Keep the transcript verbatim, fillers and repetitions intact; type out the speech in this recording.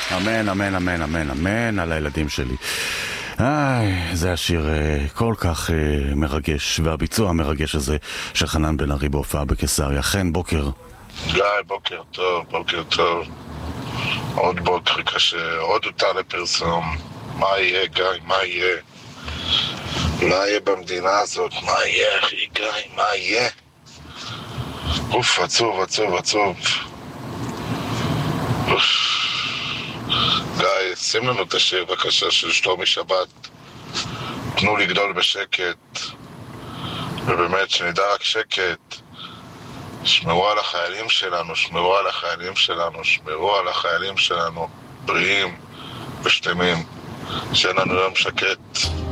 אמן, אמן, אמן, אמן, אמן על הילדים שלי. איי, זה השיר אה, כל כך אה, מרגש, והביצוע המרגש הזה של חנן בן ארי בהופעה בקיסריה. חן, בוקר. גיא, בוקר טוב, בוקר טוב. עוד בוקר קשה, עוד הותר לפרסום. מה יהיה, גיא, מה יהיה? מה יהיה במדינה הזאת? מה יהיה, אחי, גיא, מה יהיה? אוף, עצוב, עצוב, עצוב. אוף. גיא, שים לנו את השיר בבקשה של שלומי שבת. תנו לגדול בשקט. ובאמת, שנדע רק שקט. שמרו על החיילים שלנו, שמרו על החיילים שלנו, שמרו על החיילים שלנו, בריאים ושלמים. שיהיה לנו יום שקט.